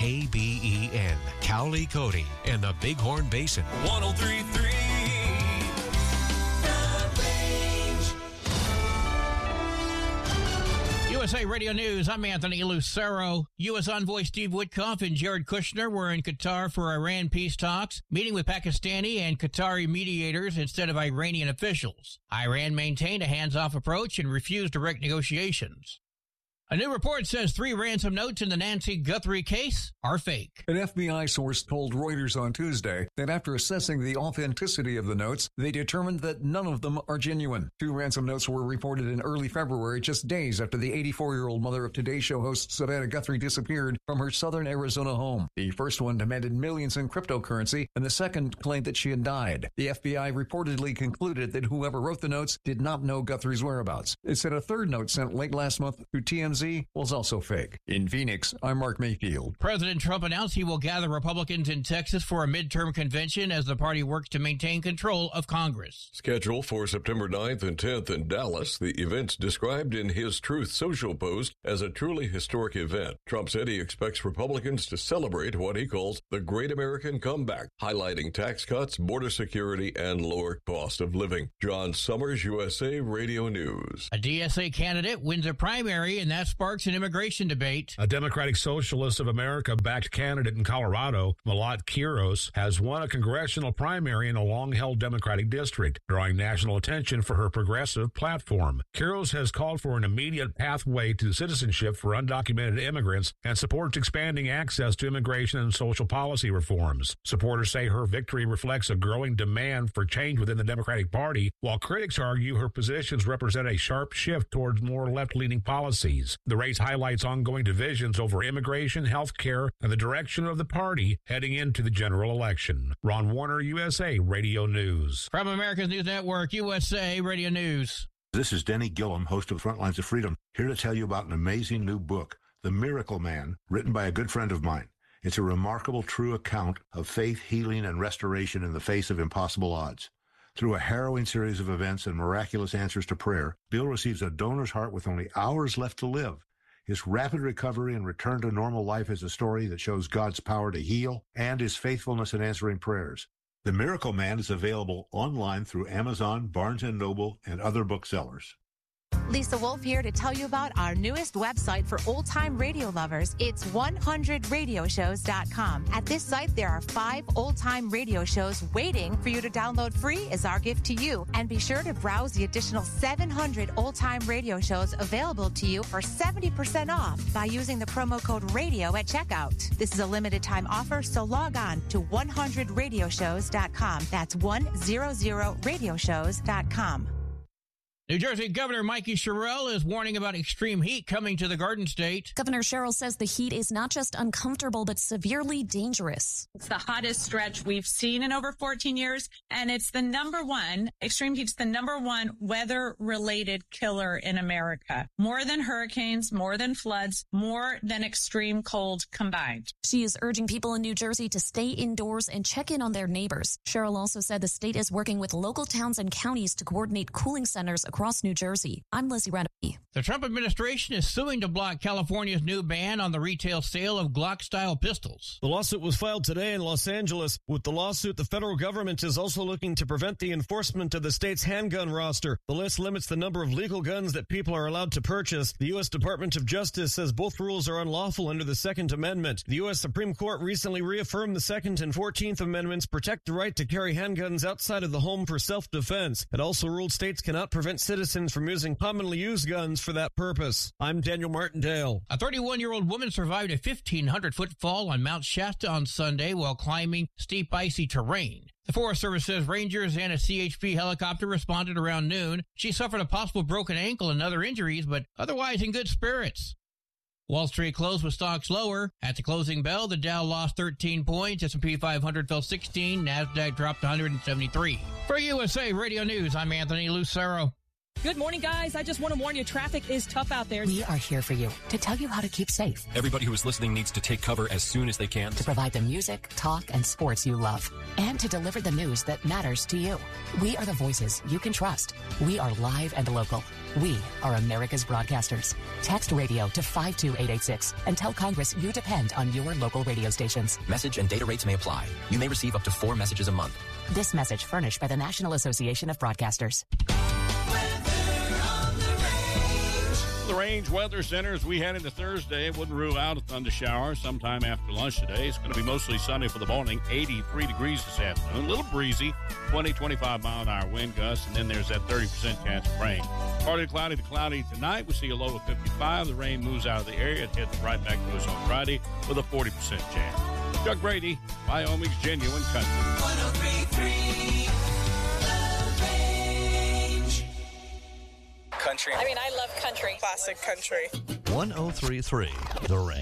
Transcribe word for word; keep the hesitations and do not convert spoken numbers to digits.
K B E N, Cowley, Cody, and the Bighorn Basin. one oh three point three U S A Radio News, I'm Anthony Lucero. U S Envoy Steve Witkoff and Jared Kushner were in Qatar for Iran peace talks, meeting with Pakistani and Qatari mediators instead of Iranian officials. Iran maintained a hands-off approach and refused direct negotiations. A new report says three ransom notes in the Nancy Guthrie case are fake. An F B I source told Reuters on Tuesday that after assessing the authenticity of the notes, they determined that none of them are genuine. Two ransom notes were reported in early February, just days after the eighty-four-year-old mother of Today Show host Savannah Guthrie disappeared from her southern Arizona home. The first one demanded millions in cryptocurrency, and the second claimed that she had died. The F B I reportedly concluded that whoever wrote the notes did not know Guthrie's whereabouts. It said a third note sent late last month through T M Z was also fake. In Phoenix, I'm Mark Mayfield. President Trump announced he will gather Republicans in Texas for a midterm convention as the party works to maintain control of Congress. Scheduled for September ninth and tenth in Dallas, the event's described in his Truth Social post as a truly historic event. Trump said he expects Republicans to celebrate what he calls the Great American Comeback, highlighting tax cuts, border security, and lower cost of living. John Summers, U S A Radio News. A D S A candidate wins a primary, and that sparks an immigration debate. A Democratic Socialist of America-backed candidate in Colorado, Malat Quiros, has won a congressional primary in a long-held Democratic district, drawing national attention for her progressive platform. Quiros has called for an immediate pathway to citizenship for undocumented immigrants and supports expanding access to immigration and social policy reforms. Supporters say her victory reflects a growing demand for change within the Democratic Party, while critics argue her positions represent a sharp shift towards more left-leaning policies. The race highlights ongoing divisions over immigration, health care, and the direction of the party heading into the general election. Ron Warner, U S A Radio News. From America's News Network, U S A Radio News. This is Denny Gillum, host of Frontlines of Freedom, here to tell you about an amazing new book, The Miracle Man, written by a good friend of mine. It's a remarkable, true account of faith, healing, and restoration in the face of impossible odds. Through a harrowing series of events and miraculous answers to prayer, Bill receives a donor's heart with only hours left to live. His rapid recovery and return to normal life is a story that shows God's power to heal and his faithfulness in answering prayers. The Miracle Man is available online through Amazon, Barnes and Noble, and other booksellers. Lisa Wolf here to tell you about our newest website for old-time radio lovers. It's one hundred radio shows dot com. At this site, there are five old-time radio shows waiting for you to download free as our gift to you. And be sure to browse the additional seven hundred old-time radio shows available to you for seventy percent off by using the promo code RADIO at checkout. This is a limited-time offer, so log on to one hundred radio shows dot com. That's one hundred radio shows dot com. New Jersey Governor Mikey Sherrill is warning about extreme heat coming to the Garden State. Governor Sherrill says the heat is not just uncomfortable, but severely dangerous. It's the hottest stretch we've seen in over fourteen years, and it's the number one, extreme heat's the number one weather-related killer in America. More than hurricanes, more than floods, more than extreme cold combined. She is urging people in New Jersey to stay indoors and check in on their neighbors. Sherrill also said the state is working with local towns and counties to coordinate cooling centers across across New Jersey. I'm Lizzie Radeby. The Trump administration is suing to block California's new ban on the retail sale of Glock-style pistols. The lawsuit was filed today in Los Angeles. With the lawsuit, the federal government is also looking to prevent the enforcement of the state's handgun roster. The list limits the number of legal guns that people are allowed to purchase. The U S Department of Justice says both rules are unlawful under the Second Amendment. The U S Supreme Court recently reaffirmed the Second and Fourteenth Amendments protect the right to carry handguns outside of the home for self-defense. It also ruled states cannot prevent citizens from using commonly used guns for that purpose. I'm Daniel Martindale. A thirty-one-year-old woman survived a fifteen hundred foot fall on Mount Shasta on Sunday while climbing steep icy terrain. The Forest Service says rangers and a C H P helicopter responded around noon. She suffered a possible broken ankle and other injuries, but otherwise in good spirits. Wall Street closed with stocks lower. At the closing bell, the Dow lost thirteen points, S and P five hundred fell sixteen, NASDAQ dropped one hundred seventy-three. For U S A Radio News, I'm Anthony Lucero. Good morning, guys. I just want to warn you, traffic is tough out there. We are here for you to tell you how to keep safe. Everybody who is listening needs to take cover as soon as they can. To provide the music, talk, and sports you love. And to deliver the news that matters to you. We are the voices you can trust. We are live and local. We are America's broadcasters. Text radio to five two eight eight six and tell Congress you depend on your local radio stations. Message and data rates may apply. You may receive up to four messages a month. This message furnished by the National Association of Broadcasters. The Range Weather Center as we head into Thursday. Wouldn't rule out a thunder shower sometime after lunch today. It's going to be mostly sunny for the morning, eighty-three degrees this afternoon. A little breezy, twenty, twenty-five mile an hour wind gusts, and then there's that thirty percent chance of rain. Partly cloudy to cloudy tonight. We see a low of fifty-five. The rain moves out of the area. It hits right back to us on Friday with a forty percent chance. Chuck Brady, Wyoming's Genuine Country. one oh three point three Country. I mean, I love country. Classic country. one oh three point three The Range.